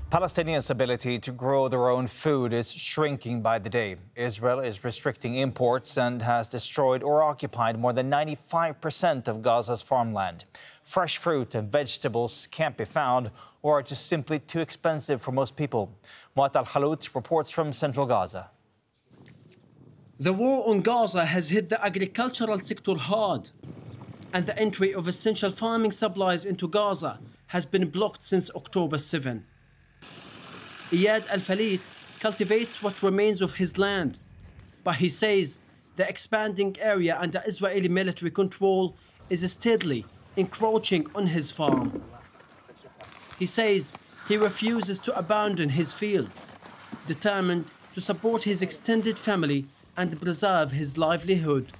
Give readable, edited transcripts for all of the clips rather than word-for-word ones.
Palestinians' ability to grow their own food is shrinking by the day. Israel is restricting imports and has destroyed or occupied more than 95% of Gaza's farmland. Fresh fruit and vegetables can't be found or are just simply too expensive for most people. Muat Al-Halout reports from central Gaza. The war on Gaza has hit the agricultural sector hard, and the entry of essential farming supplies into Gaza has been blocked since October 7. Iyad Al-Falit cultivates what remains of his land, but he says the expanding area under Israeli military control is steadily encroaching on his farm. He says he refuses to abandon his fields, determined to support his extended family and preserve his livelihood.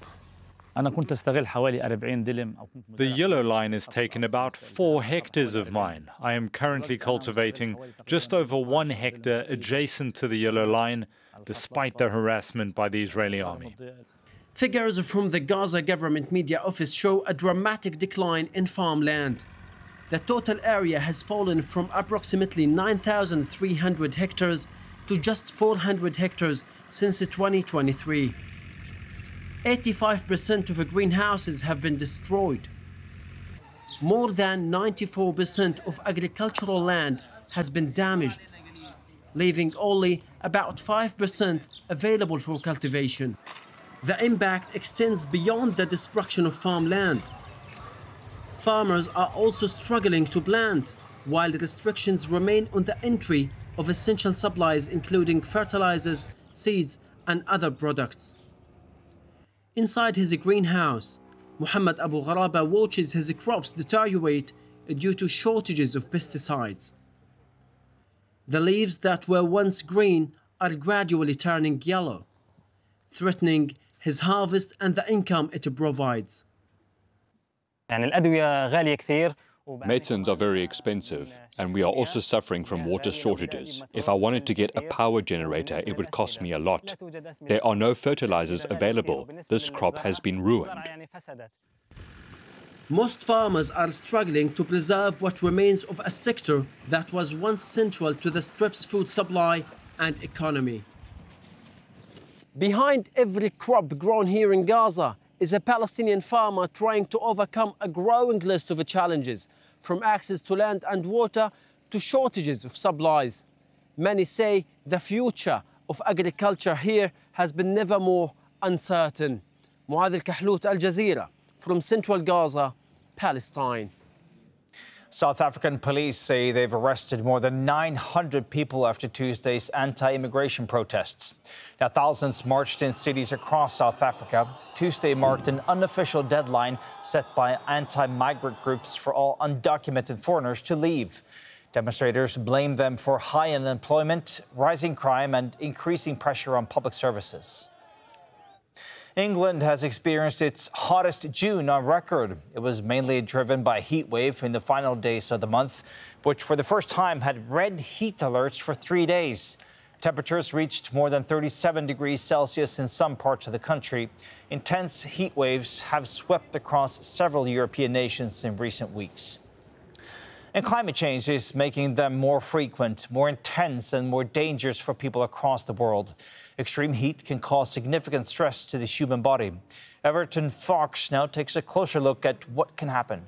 The yellow line has taken about 4 hectares of mine. I am currently cultivating just over 1 hectare adjacent to the yellow line, despite the harassment by the Israeli army. Figures from the Gaza Government Media Office show a dramatic decline in farmland. The total area has fallen from approximately 9,300 hectares to just 400 hectares since 2023. 85% of greenhouses have been destroyed. More than 94% of agricultural land has been damaged, leaving only about 5% available for cultivation. The impact extends beyond the destruction of farmland. Farmers are also struggling to plant, while the restrictions remain on the entry of essential supplies including fertilizers, seeds, and other products. Inside his greenhouse, Muhammad Abu Gharaba watches his crops deteriorate due to shortages of pesticides. The leaves that were once green are gradually turning yellow, threatening his harvest and the income it provides. Medicines are very expensive, and we are also suffering from water shortages. If I wanted to get a power generator, it would cost me a lot. There are no fertilizers available. This crop has been ruined. Most farmers are struggling to preserve what remains of a sector that was once central to the Strip's food supply and economy. Behind every crop grown here in Gaza is a Palestinian farmer trying to overcome a growing list of challenges, from access to land and water to shortages of supplies. Many say the future of agriculture here has been never more uncertain. Muad Al-Kahlout, Al Jazeera, from central Gaza, Palestine. South African police say they've arrested more than 900 people after Tuesday's anti-immigration protests. Now, thousands marched in cities across South Africa. Tuesday marked an unofficial deadline set by anti-migrant groups for all undocumented foreigners to leave. Demonstrators blame them for high unemployment, rising crime, and increasing pressure on public services. England has experienced its hottest June on record. It was mainly driven by a heat wave in the final days of the month, which for the first time had red heat alerts for 3 days. Temperatures reached more than 37 degrees Celsius in some parts of the country. Intense heat waves have swept across several European nations in recent weeks. And climate change is making them more frequent, more intense, and more dangerous for people across the world. Extreme heat can cause significant stress to the human body. Everton Fox now takes a closer look at what can happen.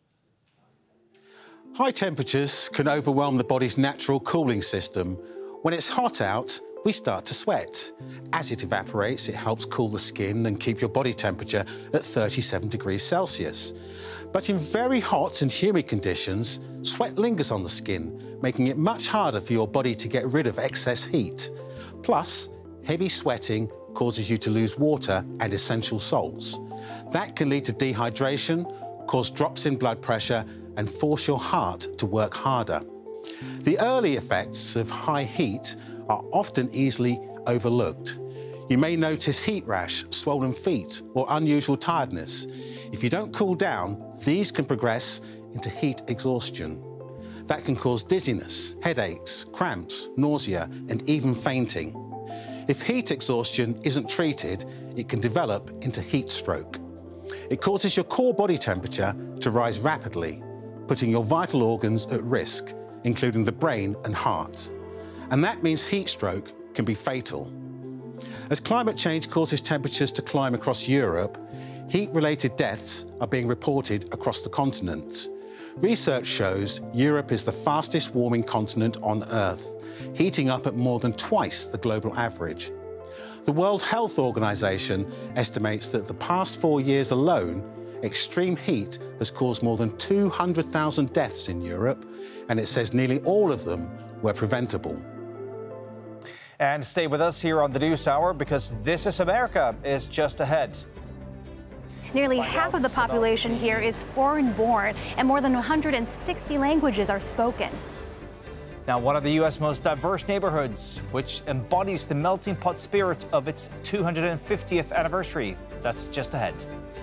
High temperatures can overwhelm the body's natural cooling system. When it's hot out, we start to sweat. As it evaporates, it helps cool the skin and keep your body temperature at 37 degrees Celsius. But in very hot and humid conditions, sweat lingers on the skin, making it much harder for your body to get rid of excess heat. Plus, heavy sweating causes you to lose water and essential salts. That can lead to dehydration, cause drops in blood pressure, and force your heart to work harder. The early effects of high heat are often easily overlooked. You may notice heat rash, swollen feet, or unusual tiredness. If you don't cool down, these can progress into heat exhaustion. That can cause dizziness, headaches, cramps, nausea, and even fainting. If heat exhaustion isn't treated, it can develop into heat stroke. It causes your core body temperature to rise rapidly, putting your vital organs at risk, including the brain and heart. And that means heat stroke can be fatal. As climate change causes temperatures to climb across Europe, heat-related deaths are being reported across the continent. Research shows Europe is the fastest warming continent on Earth, heating up at more than twice the global average. The World Health Organization estimates that the past 4 years alone, extreme heat has caused more than 200,000 deaths in Europe, and it says nearly all of them were preventable. And stay with us here on the News Hour, because This is America is just ahead. Nearly half of the population here is foreign-born, and more than 160 languages are spoken. Now, one of the U.S. most diverse neighborhoods, which embodies the melting pot spirit of its 250th anniversary. That's just ahead.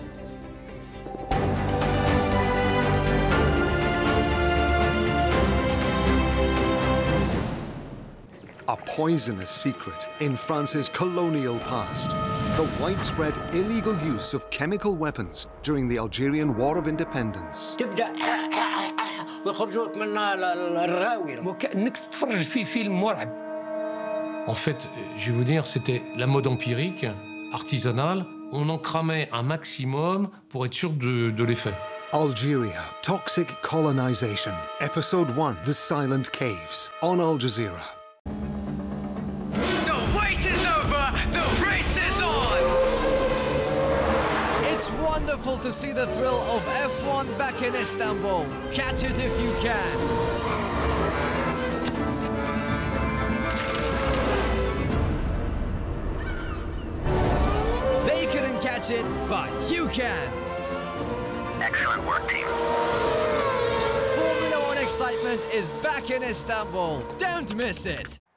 A poisonous secret in France's colonial past. The widespread illegal use of chemical weapons during the Algerian War of Independence. En fait, je vais vous dire, c'était la mode empirique, artisanale. On en cramait un maximum pour être sûr de l'effet. Algeria, Toxic Colonization. Episode 1, The Silent Caves, on Al Jazeera. It's wonderful to see the thrill of F1 back in Istanbul. Catch it if you can. They couldn't catch it, but you can. Excellent work, team. Formula One excitement is back in Istanbul. Don't miss it.